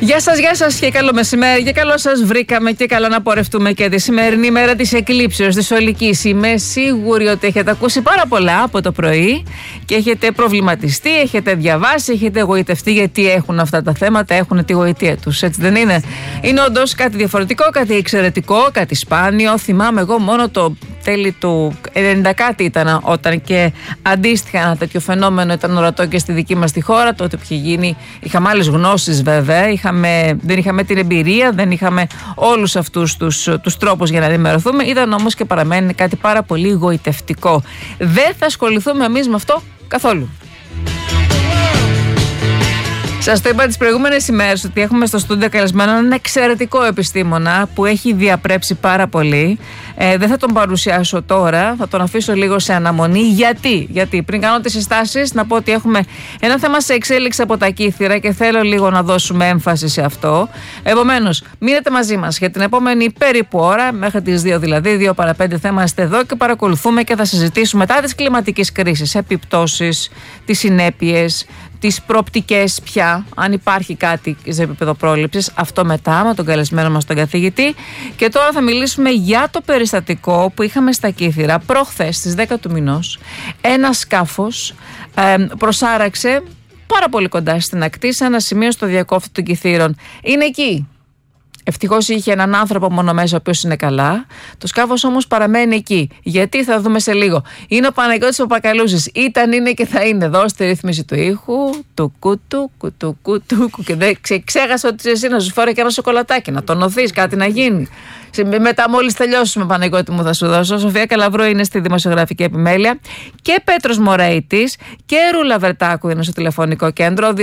Γεια σας και καλό μεσημέρι και καλό σας βρήκαμε και καλά να πορευτούμε και τη σημερινή μέρα της εκλήψεως της Ολικής. Είμαι σίγουρη ότι έχετε ακούσει πάρα πολλά από το πρωί και έχετε προβληματιστεί, έχετε διαβάσει, έχετε εγωιτευτεί γιατί έχουν αυτά τα θέματα, έχουν τη γοητεία τους, έτσι δεν είναι? Είναι όντως κάτι διαφορετικό, κάτι εξαιρετικό, κάτι σπάνιο. Θυμάμαι εγώ μόνο το τέλη του 90 κάτι ήταν όταν και αντίστοιχα ένα τέτοιο φαινόμενο ήταν ορατό και στη δική μας τη χώρα. Τότε που είχε γίνει, είχαμε άλλες γνώσεις βέβαια, δεν είχαμε την εμπειρία, δεν είχαμε όλους αυτούς τους τρόπους για να ενημερωθούμε. Ήταν όμως και παραμένει κάτι πάρα πολύ γοητευτικό. Δεν θα ασχοληθούμε εμείς με αυτό καθόλου. Σας το είπα τις προηγούμενες ημέρες ότι έχουμε στο στούντιο καλεσμένο έναν εξαιρετικό επιστήμονα που έχει διαπρέψει πάρα πολύ. Δεν θα τον παρουσιάσω τώρα, θα τον αφήσω λίγο σε αναμονή. Γιατί πριν κάνω τις συστάσεις να πω ότι έχουμε ένα θέμα σε εξέλιξη από τα Κύθυρα και θέλω λίγο να δώσουμε έμφαση σε αυτό. Επομένως, μείνετε μαζί μας για την επόμενη περίπου ώρα, μέχρι τις 2 δηλαδή, 2 παρα 5 θα είμαστε εδώ και παρακολουθούμε και θα συζητήσουμε μετά της κλιματικής κρίσης, επιπτώσεις, τις συνέπειες, τις προοπτικές πια, αν υπάρχει κάτι σε επίπεδο πρόληψης, αυτό μετά με τον καλεσμένο μας τον καθηγητή. Και τώρα θα μιλήσουμε για το περιστατικό που είχαμε στα Κύθυρα προχθές στις 10 του μηνός. Ένα σκάφος προσάραξε πάρα πολύ κοντά στην ακτή, σε ένα σημείο στο διακόφτη των Κυθύρων. Είναι εκεί. Ευτυχώς είχε έναν άνθρωπο μόνο μέσα, ο οποίος είναι καλά. Το σκάφος όμως παραμένει εκεί. Γιατί θα δούμε σε λίγο. Είναι ο Παναγιώτης Παπακαλούσης. Ήταν, είναι και θα είναι εδώ στη ρύθμιση του ήχου. Του κουτου, κουτου, κουτου. Και δεν ξέχασα ότι εσύ να σου φέρω και ένα σοκολατάκι, να τονωθείς, κάτι να γίνει. Μετά, μόλις τελειώσουμε, Παναγιώτη μου, θα σου δώσω. Σοφία Καλαβρού είναι στη δημοσιογραφική επιμέλεια. Και Πέτρος Μωραϊτής και Ρούλα Βερτάκου είναι στο τηλεφωνικό κέντρο.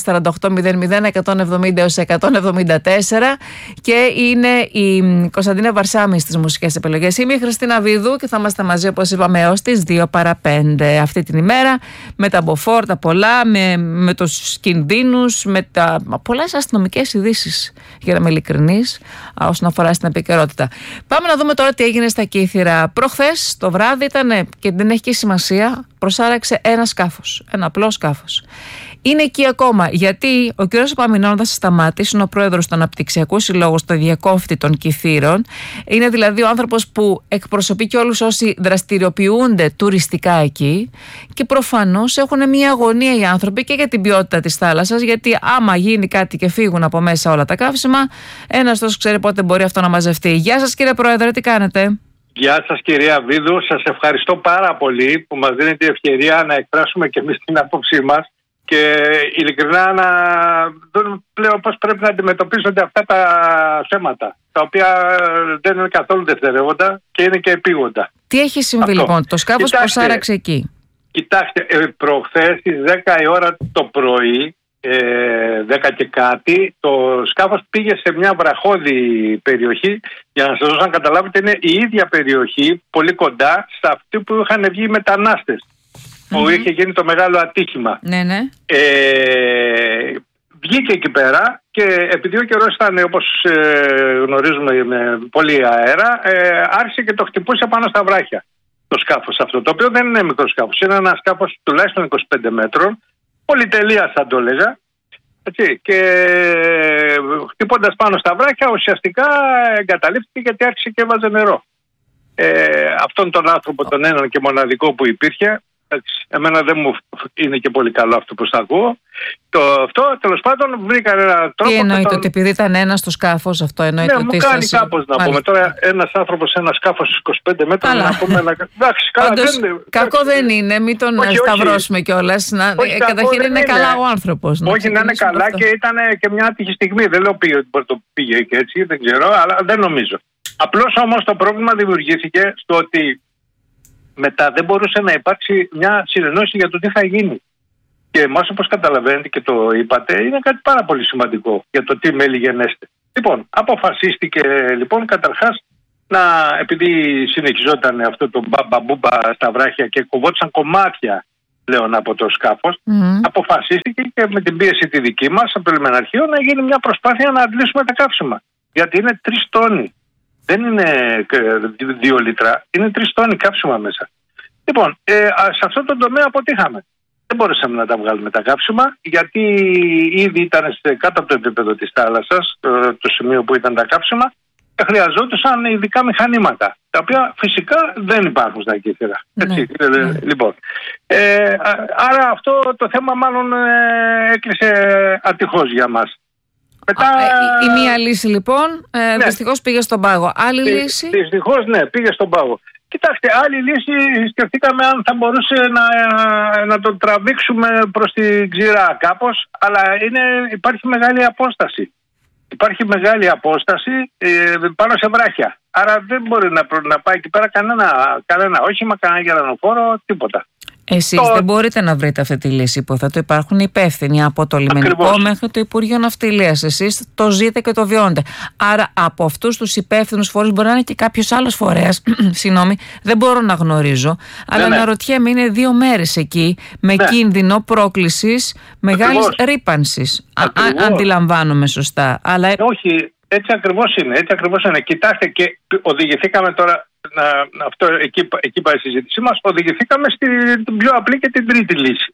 210-48-00-170-174. Και είναι η Κωνσταντίνα Βαρσάμι στις μουσικές επιλογές. Είμαι η Χριστίνα Βίδου και θα είμαστε μαζί, όπως είπαμε, έως τις 2 παρα 5 αυτή την ημέρα. Με τα μποφόρ, τα πολλά, με τους κινδύνους, με τα πολλές αστυνομικές ειδήσεις, για να είμαι ειλικρινής, όσον αφορά στην επικαιρότητα. Πάμε να δούμε τώρα τι έγινε στα Κύθυρα. Προχθές το βράδυ ήταν, και δεν έχει και σημασία, προσάραξε ένα σκάφος, ένα απλό σκάφος. Είναι εκεί ακόμα γιατί ο κ. Επαμεινώνας Σταμάτης είναι ο πρόεδρος του Αναπτυξιακού Συλλόγου στο Διακόφτη των Κυθύρων. Είναι δηλαδή ο άνθρωπος που εκπροσωπεί και όλους όσοι δραστηριοποιούνται τουριστικά εκεί. Και προφανώς έχουν μια αγωνία οι άνθρωποι και για την ποιότητα της θάλασσας. Γιατί άμα γίνει κάτι και φύγουν από μέσα όλα τα καύσιμα, ένας τόσο ξέρει πότε μπορεί αυτό να μαζευτεί. Γεια σας, κύριε Πρόεδρε, τι κάνετε? Γεια σας, κυρία Βίδου. Σας ευχαριστώ πάρα πολύ που μας δίνετε την ευκαιρία να εκφράσουμε και εμείς την άποψή μας. Και ειλικρινά να δούμε πλέον πώς πρέπει να αντιμετωπίζονται αυτά τα θέματα, τα οποία δεν είναι καθόλου δευτερεύοντα και είναι και επίγοντα. Τι έχει συμβεί λοιπόν, το σκάφος προσάραξε εκεί? Κοιτάξτε, προχθές στις 10 η ώρα το πρωί, 10 και κάτι, το σκάφος πήγε σε μια βραχώδη περιοχή. Για να σας δώσω να καταλάβετε, είναι η ίδια περιοχή, πολύ κοντά, σε αυτή που είχαν βγει οι μετανάστες. Που είχε γίνει το μεγάλο άτυχημα. Ναι. Βγήκε εκεί πέρα και επειδή ο καιρός ήταν, όπως γνωρίζουμε, με πολύ αέρα, άρχισε και το χτυπούσε πάνω στα βράχια το σκάφος αυτό, το οποίο δεν είναι μικρό σκάφος. Είναι ένα σκάφος τουλάχιστον 25 μέτρων, πολυτελείας θα το έλεγα. Έτσι, και χτυπώντας πάνω στα βράχια ουσιαστικά εγκαταλείφθηκε γιατί άρχισε και έβαζε νερό. Αυτόν τον άνθρωπο, τον έναν και μοναδικό που υπήρχε, εμένα δεν μου είναι και πολύ καλό αυτό που θα ακούω. Αυτό τέλος πάντων βρήκα έναν τρόπο. Τι εννοείται, ότι επειδή ήταν ένας στο σκάφος, αυτό εννοείται? Ναι, μου κάνει κάπως να πούμε. Τώρα ένας άνθρωπος σε ένα σκάφος 25 μέτρα να πούμε. Εντάξει, κακό δεν είναι, μην τον σταυρώσουμε κιόλας. Καταρχήν είναι καλά ο άνθρωπος. Όχι, να είναι καλά και ήταν και μια άτυχη στιγμή. Δεν λέω ότι το πήγε και έτσι, δεν ξέρω, αλλά δεν νομίζω. Απλώς όμως το πρόβλημα δημιουργήθηκε στο ότι μετά δεν μπορούσε να υπάρξει μια συνεννόηση για το τι θα γίνει. Και εμάς, όπως καταλαβαίνετε και το είπατε, είναι κάτι πάρα πολύ σημαντικό για το τι μέλη γενέστε. Λοιπόν, αποφασίστηκε καταρχάς επειδή συνεχιζόταν αυτό το μπαμπαμπούμπα στα βράχια και κοβόντουσαν κομμάτια πλέον από το σκάφος, αποφασίστηκε και με την πίεση τη δική μας από το λιμεναρχείο να γίνει μια προσπάθεια να αντλήσουμε τα καύσιμα. Γιατί είναι 3 τόνοι. Δεν είναι 2 λίτρα, είναι 3 τόνοι καύσιμα μέσα. Λοιπόν, σε αυτό το τομέα αποτύχαμε. δεν μπορέσαμε να τα βγάλουμε τα καύσιμα, γιατί ήδη ήταν κάτω από το επίπεδο της θάλασσας, το σημείο που ήταν τα καύσιμα, και χρειαζόντουσαν ειδικά μηχανήματα, τα οποία φυσικά δεν υπάρχουν στα Κύθυρα. Λοιπόν, άρα αυτό το θέμα μάλλον έκλεισε ατυχώς για μας. Μετά... Η μία λύση λοιπόν, δυστυχώς πήγε στον πάγο. Άλλη λύση? Δυστυχώς ναι, πήγε στον πάγο. Κοιτάξτε, άλλη λύση σκεφτήκαμε αν θα μπορούσε να τον τραβήξουμε προς την Ξηρά κάπως, αλλά υπάρχει μεγάλη απόσταση. Υπάρχει μεγάλη απόσταση πάνω σε βράχια. Άρα δεν μπορεί να πάει εκεί πέρα κανένα όχημα, κανένα γερανοφόρο, τίποτα. Εσείς δεν μπορείτε να βρείτε αυτή τη λύση, υποθέτω. Υπάρχουν υπεύθυνοι από το λιμενικό μέχρι το Υπουργείο Ναυτιλίας. Εσείς το ζείτε και το βιώνετε. Άρα από αυτούς τους υπεύθυνους φορείς μπορεί να είναι και κάποιος άλλος φορέας. Συγγνώμη, δεν μπορώ να γνωρίζω. Αλλά αναρωτιέμαι, είναι 2 μέρες εκεί με κίνδυνο πρόκλησης μεγάλης ρύπανσης. Αντιλαμβάνομαι σωστά. Αλλά... Όχι, έτσι ακριβώς είναι. Κοιτάξτε, και οδηγηθήκαμε τώρα. Εκεί πάει η συζήτησή μας. Οδηγηθήκαμε στην πιο απλή και την τρίτη λύση.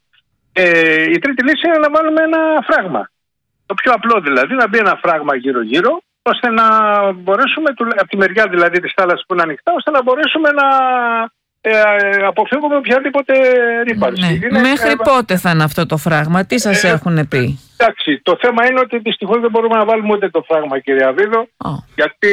Η τρίτη λύση είναι να βάλουμε ένα φράγμα. Το πιο απλό δηλαδή, να μπει ένα φράγμα γύρω-γύρω, ώστε να μπορέσουμε, από τη μεριά δηλαδή της θάλασσας που είναι ανοιχτά, ώστε να μπορέσουμε να αποφύγουμε οποιαδήποτε ρύπανση. Μέχρι πότε θα είναι αυτό το φράγμα, τι σας έχουν πει? Εντάξει, το θέμα είναι ότι δυστυχώς δεν μπορούμε να βάλουμε ούτε το φράγμα, κύριε Αβίδο, γιατί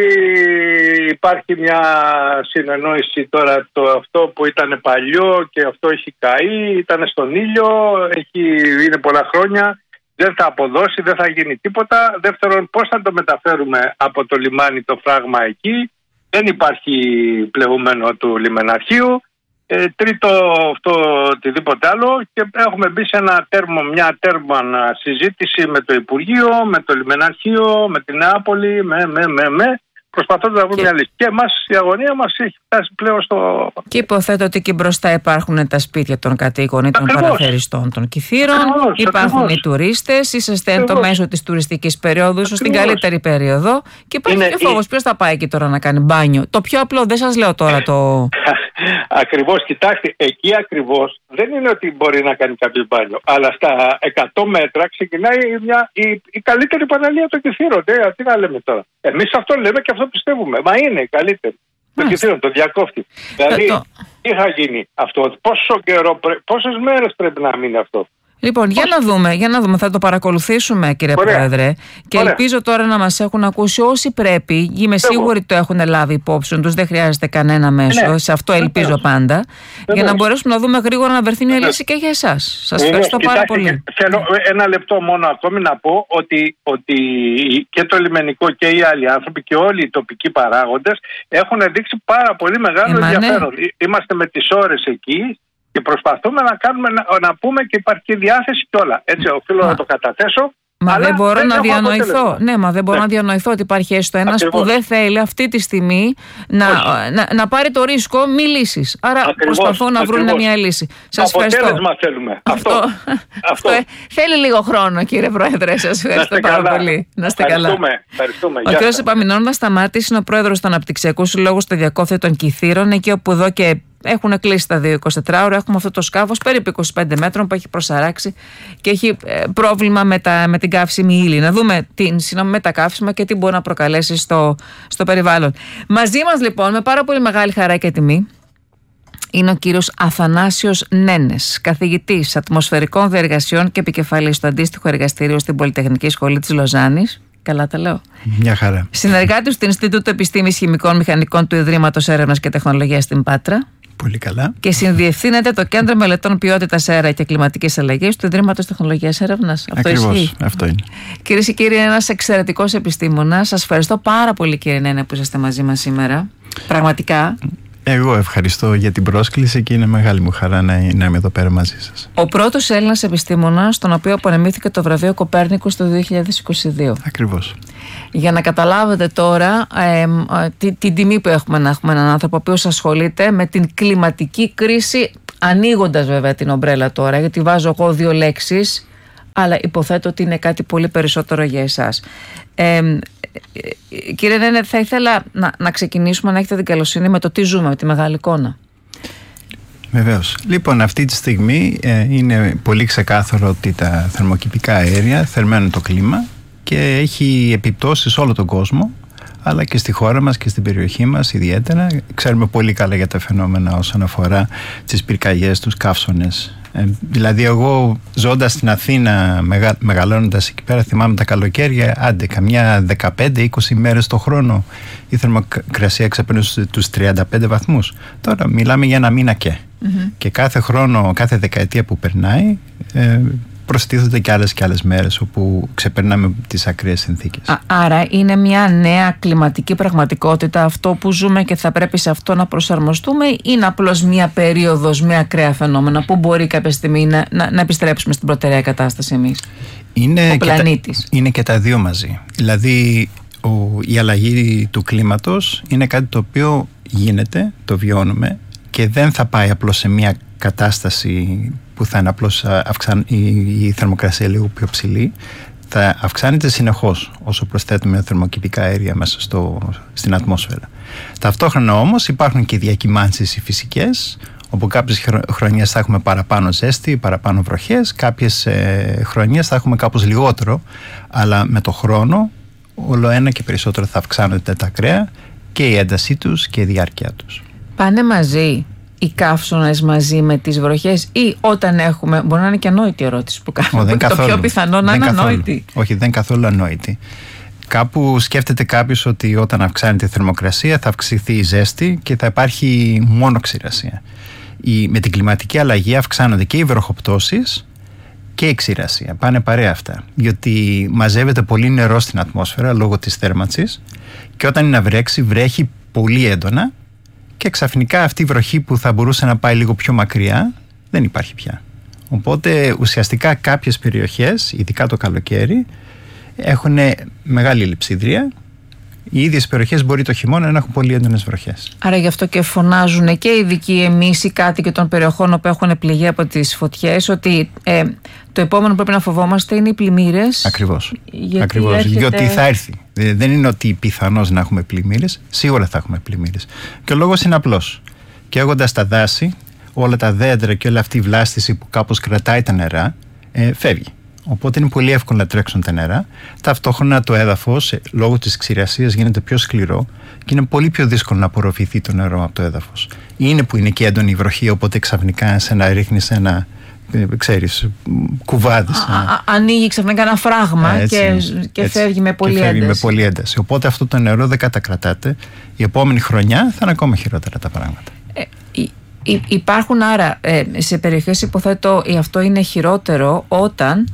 υπάρχει μια συνεννόηση τώρα, αυτό που ήταν παλιό και αυτό έχει καεί, ήταν στον ήλιο, είναι πολλά χρόνια, δεν θα αποδώσει, δεν θα γίνει τίποτα. Δεύτερον, πώς θα το μεταφέρουμε από το λιμάνι το φράγμα εκεί? Δεν υπάρχει πλεγούμενο του λιμεναρχείου. Τρίτο, αυτό οτιδήποτε άλλο, και έχουμε μπει σε μια τέρμα συζήτηση με το Υπουργείο, με το λιμεναρχείο, με την Νεάπολη, προσπαθώντας να βρούμε μια λύση. Και η αγωνία μας έχει φτάσει πλέον στο... Και υποθέτω ότι εκεί μπροστά υπάρχουν τα σπίτια των κατοίκων ή των παραθεριστών των Κιθύρων, υπάρχουν οι τουρίστες, είσαστε το μέσο της τουριστικής περίοδου, ίσως στην καλύτερη περίοδο, και υπάρχει και φόβος ποιος θα πάει εκεί τώρα να κάνει μπάνιο. Το πιο απλό, δεν σας λέω τώρα το... Ακριβώς, κοιτάξτε, εκεί ακριβώς δεν είναι ότι μπορεί να κάνει κάποιο μπάνιο, αλλά στα 100 μέτρα ξεκινάει η καλύτερη παραλία των Κιθύρων. Τι να λέμε τώρα. Εμείς αυτό λέμε και αυτό πιστεύουμε. Μα είναι η καλύτερη. Το Κιθύρων, το διακόφτη. Δηλαδή, τι θα γίνει αυτό, πόσες μέρες πρέπει να μείνει αυτό? Λοιπόν, για να δούμε, θα το παρακολουθήσουμε, κύριε Πρόεδρε, και ελπίζω τώρα να μας έχουν ακούσει όσοι πρέπει. Είμαι σίγουρη ότι το έχουν λάβει υπόψη τους, δεν χρειάζεται κανένα μέσο, σε αυτό ελπίζω πάντα, για να μπορέσουμε να δούμε γρήγορα να βρεθεί μια λύση και για εσάς. Σας ευχαριστώ πάρα πολύ. Θέλω ένα λεπτό μόνο ακόμη να πω ότι και το λιμενικό και οι άλλοι άνθρωποι και όλοι οι τοπικοί παράγοντες έχουν δείξει πάρα πολύ μεγάλο ενδιαφέρον. Είμαστε με τις ώρες εκεί και προσπαθούμε να πούμε και υπάρχει και διάθεση και όλα. Έτσι, οφείλω να το καταθέσω. Μα δεν μπορώ να διανοηθώ. Ναι, μα δεν μπορώ να διανοηθώ ότι υπάρχει έστω ένας που δεν θέλει αυτή τη στιγμή να πάρει το ρίσκο μη λύσεις. Άρα προσπαθώ να βρουν μια λύση. Σας ευχαριστώ. Αποτέλεσμα θέλουμε. Αυτό. Θέλει λίγο χρόνο, κύριε Πρόεδρε. Σας ευχαριστώ πάρα πολύ. Να είστε καλά. Ο κ. Επαμεινώνας Σταμάτης είναι ο πρόεδρος του Αναπτυξιακού Συλλόγου στο Διακόφθη των Κιθύρων, εκεί όπου εδώ και έχουν κλείσει τα 2-24 ώρα. Έχουμε αυτό το σκάφος περίπου 25 μέτρων που έχει προσαράξει και έχει πρόβλημα με την καύσιμη ύλη. Να δούμε την μετακαύσιμα και τι μπορεί να προκαλέσει στο περιβάλλον. Μαζί μας λοιπόν, με πάρα πολύ μεγάλη χαρά και τιμή, είναι ο κύριος Αθανάσιος Νένες, καθηγητής ατμοσφαιρικών διεργασιών και επικεφαλής στο αντίστοιχο εργαστήριο στην Πολυτεχνική Σχολή της Λοζάνης. Καλά τα λέω. Μια χαρά. Συνεργάτης του Ινστιτούτου Επιστήμης Χημικών Μηχανικών του Ιδρύματος Έρευνας και Τεχνολογίας στην Πάτρα. Πολύ καλά. Και συνδιευθύνεται το Κέντρο Μελετών Ποιότητας Αέρα και Κλιματικής Αλλαγής του Ιδρύματος Τεχνολογίας Έρευνας. Αυτό ισχύει? Αυτό είναι. Κυρίες και κύριοι, ένας εξαιρετικός επιστήμονας. Σας ευχαριστώ πάρα πολύ, κύριε Νένε, που είσαστε μαζί μας σήμερα. Πραγματικά. Εγώ ευχαριστώ για την πρόσκληση και είναι μεγάλη μου χαρά να είμαι εδώ πέρα μαζί σας. Ο πρώτος Έλληνας επιστήμονας, τον οποίο απονεμήθηκε το βραβείο Κοπέρνικους το 2022. Ακριβώς. Για να καταλάβετε τώρα την τιμή που έχουμε να έχουμε έναν άνθρωπο ο οποίος ασχολείται με την κλιματική κρίση, ανοίγοντας βέβαια την ομπρέλα τώρα, γιατί βάζω εγώ 2 λέξεις, αλλά υποθέτω ότι είναι κάτι πολύ περισσότερο για εσάς. Κύριε Νένε, θα ήθελα να ξεκινήσουμε, να έχετε την καλοσύνη, με το τι ζούμε, με τη μεγάλη εικόνα. Βεβαίως. Λοιπόν, αυτή τη στιγμή είναι πολύ ξεκάθαρο ότι τα θερμοκηπικά αέρια θερμαίνουν το κλίμα και έχει επιπτώσεις σε όλο τον κόσμο, αλλά και στη χώρα μας και στην περιοχή μας ιδιαίτερα. Ξέρουμε πολύ καλά για τα φαινόμενα όσον αφορά τις πυρκαγιές, τους καύσωνες. Δηλαδή εγώ ζώντας στην Αθήνα, μεγαλώνοντας εκεί πέρα, θυμάμαι τα καλοκαίρια, άντε καμιά 15-20 μέρες το χρόνο η θερμοκρασία ξεπερνούσε τους 35 βαθμούς. Τώρα μιλάμε για ένα μήνα και κάθε χρόνο, κάθε δεκαετία που περνάει προστίθονται και άλλες μέρες όπου ξεπερνάμε τις ακραίες συνθήκες. Άρα είναι μια νέα κλιματική πραγματικότητα αυτό που ζούμε και θα πρέπει σε αυτό να προσαρμοστούμε, ή είναι απλώς μια περίοδος με ακραία φαινόμενα που μπορεί κάποια στιγμή να επιστρέψουμε στην προτεραία κατάσταση εμείς, ο πλανήτης? Είναι και τα δύο μαζί. Δηλαδή η αλλαγή του κλίματος είναι κάτι το οποίο γίνεται, το βιώνουμε και δεν θα πάει απλώς σε μια κατάσταση που θα είναι απλώς η θερμοκρασία λίγο πιο ψηλή. Θα αυξάνεται συνεχώς όσο προσθέτουμε θερμοκηπικά αέρια μέσα στην ατμόσφαιρα. Ταυτόχρονα όμως υπάρχουν και διακυμάνσεις οι φυσικές, όπου κάποιες χρονιές θα έχουμε παραπάνω ζέστη, παραπάνω βροχές, κάποιες χρονιές θα έχουμε κάπως λιγότερο, αλλά με το χρόνο όλο ένα και περισσότερο θα αυξάνονται τα ακραία και η έντασή τους και η διάρκεια τους. Πάνε μαζί οι καύσωνες μαζί με τις βροχές, ή όταν έχουμε, μπορεί να είναι και ανόητη ερώτηση που κάνουμε, το πιο πιθανό να είναι ανόητη? Όχι, δεν καθόλου ανόητη. Κάπου σκέφτεται κάποιος ότι όταν αυξάνεται η θερμοκρασία θα αυξηθεί η ζέστη και θα υπάρχει μόνο ξηρασία. Με την κλιματική αλλαγή αυξάνονται και οι βροχοπτώσεις και η ξηρασία. Πάνε παρέα αυτά. Διότι μαζεύεται πολύ νερό στην ατμόσφαιρα λόγω της θέρμανσης και όταν είναι να βρέξει, βρέχει πολύ έντονα και ξαφνικά αυτή η βροχή που θα μπορούσε να πάει λίγο πιο μακριά δεν υπάρχει πια. Οπότε ουσιαστικά κάποιες περιοχές, ειδικά το καλοκαίρι, έχουν μεγάλη λειψιδρία. Οι ίδιες περιοχές μπορεί το χειμώνα να έχουν πολύ έντονες βροχές. Άρα γι' αυτό και φωνάζουν και οι ειδικοί, εμείς οι κάτοικοι των περιοχών που έχουν πληγεί από τις φωτιές, ότι το επόμενο που πρέπει να φοβόμαστε είναι οι πλημμύρες. Ακριβώς. Διότι θα έρθει. Δεν είναι ότι πιθανώς να έχουμε πλημμύρες, σίγουρα θα έχουμε πλημμύρες. Και ο λόγος είναι απλός. Καίγοντας τα δάση, όλα τα δέντρα και όλη αυτή η βλάστηση που κάπως κρατάει τα νερά, φεύγει. Οπότε είναι πολύ εύκολο να τρέξουν τα νερά. Ταυτόχρονα το έδαφος, λόγω της ξηρασίας, γίνεται πιο σκληρό και είναι πολύ πιο δύσκολο να απορροφηθεί το νερό από το έδαφος. Είναι που είναι και έντονη η βροχή, οπότε ξαφνικά ρίχνεις ένα, ξέρεις, κουβάδις. Ανοίγει ξαφνικά ένα φράγμα και φεύγει με πολλή ένταση. Οπότε αυτό το νερό δεν κατακρατάται. Η επόμενη χρονιά θα είναι ακόμα χειρότερα τα πράγματα. Υπάρχουν άρα σε περιοχές, υποθέτω αυτό είναι χειρότερο, όταν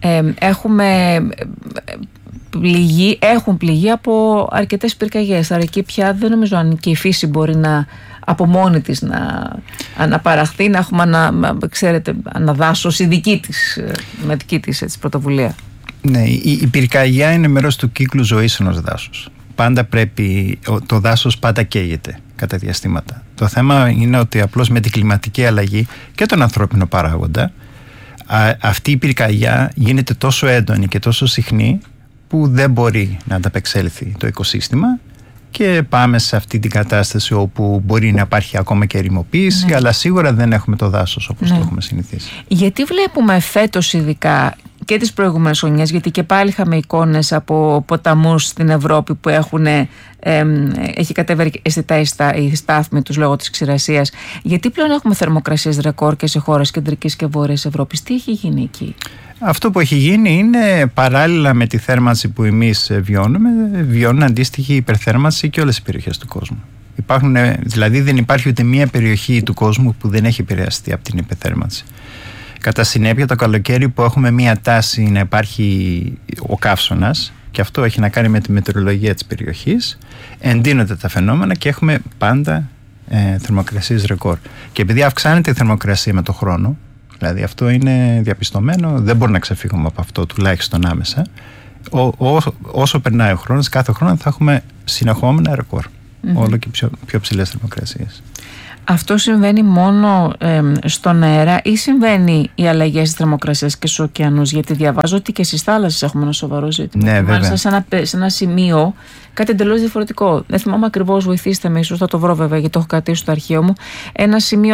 έχουν πληγεί από αρκετές πυρκαγιές. Άρα εκεί πια δεν νομίζω αν και η φύση μπορεί από μόνη της να αναπαραχθεί, να έχουμε αναδάσωση με δική της πρωτοβουλία. Ναι, η πυρκαγιά είναι μέρος του κύκλου ζωής ενός δάσους. Πάντα το δάσος πάντα καίγεται κατά διαστήματα. Το θέμα είναι ότι απλώς με την κλιματική αλλαγή και τον ανθρώπινο παράγοντα, αυτή η πυρκαγιά γίνεται τόσο έντονη και τόσο συχνή που δεν μπορεί να ανταπεξέλθει το οικοσύστημα και πάμε σε αυτή την κατάσταση όπου μπορεί να υπάρχει ακόμα και ερημοποίηση, αλλά σίγουρα δεν έχουμε το δάσος όπως το έχουμε συνηθίσει. Γιατί βλέπουμε φέτος ειδικά και τις προηγούμενες χρονιές, γιατί και πάλι είχαμε εικόνες από ποταμούς στην Ευρώπη που έχει κατέβει αισθητά η στάθμη τους λόγω της ξηρασίας, γιατί πλέον έχουμε θερμοκρασίες ρεκόρ και σε χώρες κεντρικής και βόρειας Ευρώπης? Τι έχει γίνει εκεί? Αυτό που έχει γίνει είναι, παράλληλα με τη θέρμανση που εμείς βιώνουν αντίστοιχη υπερθέρμανση και όλες οι περιοχές του κόσμου. Δηλαδή δεν υπάρχει ούτε μία περιοχή του κόσμου που δεν έχει επηρεαστεί από την υπερθέρμανση. Κατά συνέπεια, το καλοκαίρι που έχουμε μία τάση να υπάρχει ο καύσωνας, και αυτό έχει να κάνει με τη μετεωρολογία της περιοχής, εντείνονται τα φαινόμενα και έχουμε πάντα θερμοκρασίες ρεκόρ. Και επειδή αυξάνεται η θερμοκρασία με το χρόνο, δηλαδή αυτό είναι διαπιστωμένο, δεν μπορούμε να ξεφύγουμε από αυτό τουλάχιστον άμεσα, όσο περνάει ο χρόνος, κάθε χρόνο θα έχουμε συνεχόμενα ρεκόρ. Όλο και πιο ψηλές θερμοκρασίες. Αυτό συμβαίνει μόνο στον αέρα ή συμβαίνει οι αλλαγές της θερμοκρασίας και στους ωκεανούς? Γιατί διαβάζω ότι και στις θάλασσες έχουμε ένα σοβαρό ζήτημα. Ναι, βέβαια. Σε ένα σημείο, κάτι εντελώς διαφορετικό. Δεν θυμάμαι ακριβώς, βοηθήστε με, ίσως θα το βρω βέβαια γιατί το έχω κρατήσει στο αρχείο μου. Ένα σημείο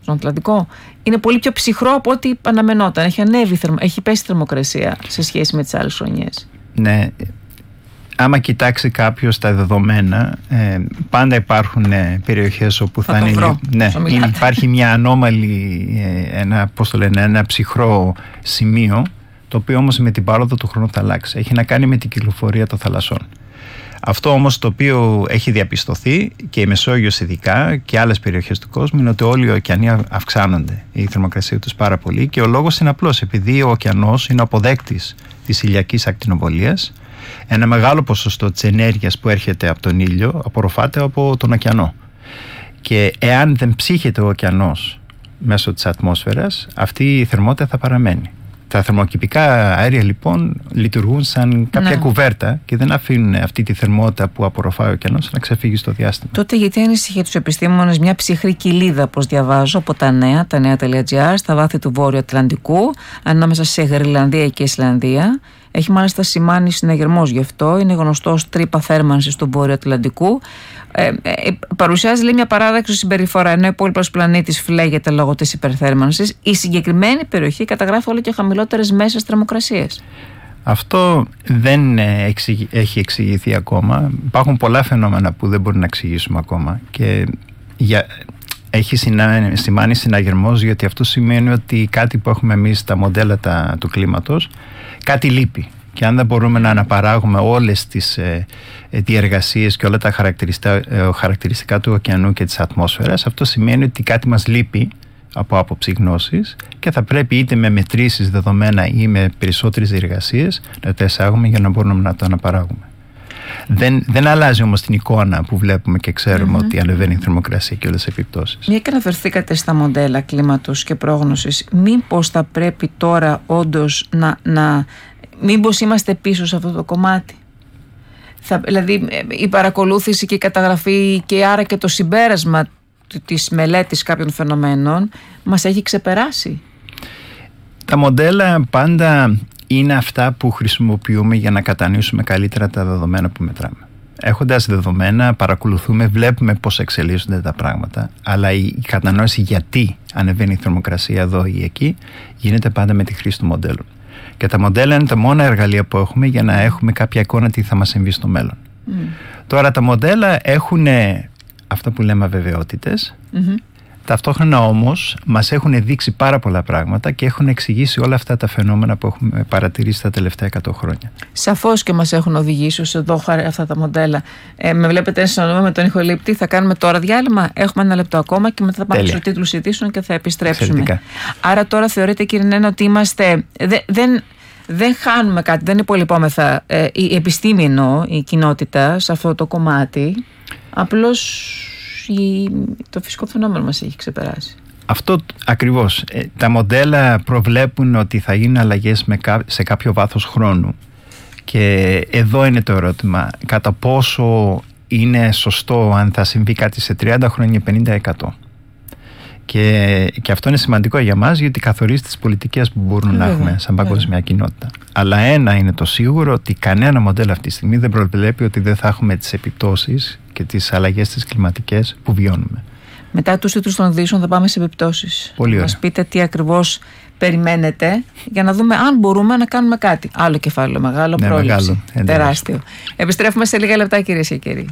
στον Ατλαντικό. Είναι πολύ πιο ψυχρό από ό,τι αναμενόταν. Έχει πέσει η θερμοκρασία σε σχέση με τις άλλες χρονιές. Ναι. Άμα κοιτάξει κάποιος τα δεδομένα, πάντα υπάρχουν περιοχές όπου θα είναι. Υπάρχει μια ανώμαλη, ένα ψυχρό σημείο, το οποίο όμως με την πάροδο του χρόνου θα αλλάξει. Έχει να κάνει με την κυκλοφορία των θαλασσών. Αυτό όμως το οποίο έχει διαπιστωθεί και η Μεσόγειος ειδικά και άλλες περιοχές του κόσμου είναι ότι όλοι οι ωκεανοί αυξάνονται η θερμοκρασία τους πάρα πολύ, και ο λόγος είναι απλός, επειδή ο ωκεανός είναι αποδέκτης της ηλιακής ακτινοβολίας. Ένα μεγάλο ποσοστό της ενέργειας που έρχεται από τον ήλιο απορροφάται από τον ωκεανό, και εάν δεν ψύχεται ο ωκεανός μέσω της ατμόσφαιρας, αυτή η θερμότητα θα παραμένει. Τα θερμοκηπικά αέρια λοιπόν λειτουργούν σαν κάποια κουβέρτα και δεν αφήνουν αυτή τη θερμότητα που απορροφάει ο ωκεανός να ξεφύγει στο διάστημα. Τότε γιατί ανησυχεί τους επιστήμονες μια ψυχρή κοιλίδα, όπως διαβάζω από τα νέα.gr, στα βάθη του Βόρειου Ατλαντικού, ανάμεσα σε Γρυλανδία και Ισλανδία. Έχει μάλιστα σημάνει συναγερμός γι' αυτό. Είναι γνωστός τρύπα θέρμανσης του Βόρειου Ατλαντικού. Παρουσιάζει, λέει, μια παράδοξη συμπεριφορά, ενώ ο υπόλοιπος πλανήτης φλέγεται λόγω της υπερθέρμανσης. Η συγκεκριμένη περιοχή καταγράφει όλο και χαμηλότερες μέσες θερμοκρασίες. Αυτό δεν έχει εξηγηθεί ακόμα. Υπάρχουν πολλά φαινόμενα που δεν μπορούμε να εξηγήσουμε ακόμα, και έχει σημάνει συναγερμός, γιατί αυτό σημαίνει ότι κάτι που έχουμε εμείς στα μοντέλα του κλίματος, κάτι λείπει. Και αν δεν μπορούμε να αναπαράγουμε όλες τις διεργασίες και όλα τα χαρακτηριστικά του ωκεανού και της ατμόσφαιρας, αυτό σημαίνει ότι κάτι μας λείπει από άποψη γνώσης, και θα πρέπει είτε με μετρήσεις δεδομένα ή με περισσότερες διεργασίες να τα εισάγουμε για να μπορούμε να το αναπαράγουμε. Δεν αλλάζει όμως την εικόνα που βλέπουμε και ξέρουμε ότι ανεβαίνει η θερμοκρασία και όλες τις επιπτώσεις. Μια και αναφερθήκατε στα μοντέλα κλίματος και πρόγνωσης, μήπως θα πρέπει τώρα όντως μήπως είμαστε πίσω σε αυτό το κομμάτι? Δηλαδή η παρακολούθηση και η καταγραφή και άρα και το συμπέρασμα της μελέτης κάποιων φαινομένων μας έχει ξεπεράσει. Τα μοντέλα πάντα είναι αυτά που χρησιμοποιούμε για να κατανοήσουμε καλύτερα τα δεδομένα που μετράμε. Έχοντας δεδομένα, παρακολουθούμε, βλέπουμε πώς εξελίσσονται τα πράγματα, αλλά η κατανόηση γιατί ανεβαίνει η θερμοκρασία εδώ ή εκεί γίνεται πάντα με τη χρήση του μοντέλου. Και τα μοντέλα είναι τα μόνα εργαλεία που έχουμε για να έχουμε κάποια εικόνα τι θα μας συμβεί στο μέλλον. Τώρα τα μοντέλα έχουν αυτά που λέμε αβεβαιότητες. Ταυτόχρονα όμως μας έχουν δείξει πάρα πολλά πράγματα και έχουν εξηγήσει όλα αυτά τα φαινόμενα που έχουμε παρατηρήσει τα τελευταία 100 χρόνια. Σαφώς και μας έχουν οδηγήσει ως εδώ αυτά τα μοντέλα. Με βλέπετε να συναντούμε με τον ηχολήπτη. Θα κάνουμε τώρα διάλειμμα. Έχουμε 1 λεπτό ακόμα και μετά θα πάμε στους τίτλους ειδήσεων και θα επιστρέψουμε. Εξαιρετικά. Άρα τώρα θεωρείτε, κύριε Νένα, ότι είμαστε. Δεν χάνουμε κάτι, δεν υπολοιπόμεθα. Η επιστήμη εννοώ, η κοινότητα σε αυτό το κομμάτι. Απλώς το φυσικό φαινόμενο μας έχει ξεπεράσει. Αυτό ακριβώς. Τα μοντέλα προβλέπουν ότι θα γίνουν αλλαγές σε κάποιο βάθος χρόνου. Και εδώ είναι το ερώτημα. Κατά πόσο είναι σωστό αν θα συμβεί κάτι σε 30 χρόνια, 50%. Και αυτό είναι σημαντικό για μας, γιατί καθορίζει τις πολιτικές που μπορούμε να έχουμε σαν παγκόσμια κοινότητα. Αλλά ένα είναι το σίγουρο, ότι κανένα μοντέλο αυτή τη στιγμή δεν προβλέπει ότι δεν θα έχουμε τις επιπτώσεις και τις αλλαγές τις κλιματικές που βιώνουμε. Μετά τους τίτλους των ειδήσεων θα πάμε σε επιπτώσεις. Πολύ ωραία. Μας πείτε τι ακριβώς περιμένετε για να δούμε αν μπορούμε να κάνουμε κάτι. Άλλο κεφάλαιο, μεγάλο, πρόληψη. Τεράστιο. Επιστρέφουμε σε λίγα λεπτά, κυρίες και κύριοι.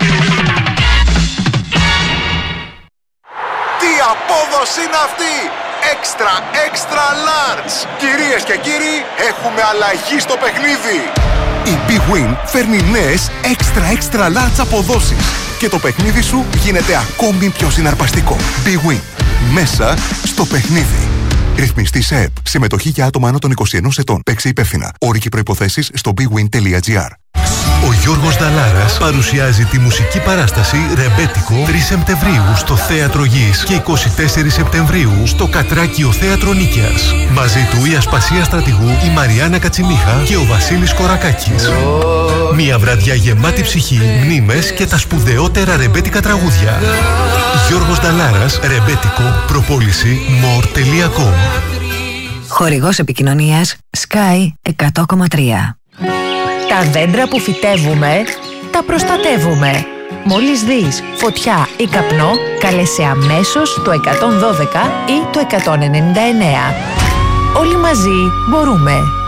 Τι απόδοση είναι αυτή! Extra large! Κυρίες και κύριοι, έχουμε αλλαγή στο παιχνίδι! Η Big Win φέρνει νέες extra large αποδόσεις και το παιχνίδι σου γίνεται ακόμη πιο συναρπαστικό. Big Win. Μέσα στο παιχνίδι. Ρυθμιστή σε ΕΠ. Συμμετοχή για άτομα άνω των 21 ετών. Παίξε υπεύθυνα. Όροι και προϋποθέσεις στο bigwin.gr. Ο Γιώργος Νταλάρας παρουσιάζει τη μουσική παράσταση «Ρεμπέτικο» 3 Σεπτεμβρίου στο Θέατρο Γης και 24 Σεπτεμβρίου στο Κατράκιο Θέατρο Νίκαιας. Μαζί του η Ασπασία Στρατηγού, η Μαριάννα Κατσιμίχα και ο Βασίλης Κορακάκης. Μια βραδιά γεμάτη ψυχή, μνήμες και τα σπουδαιότερα ρεμπέτικα τραγούδια. Γιώργος Νταλάρας, Ρεμπέτικο, προπόληση more.com. Χορηγός επικοινωνίας Sky 100,3. Τα δέντρα που φυτεύουμε, τα προστατεύουμε. Μόλις δεις φωτιά ή καπνό, κάλεσε αμέσως το 112 ή το 199. Όλοι μαζί μπορούμε.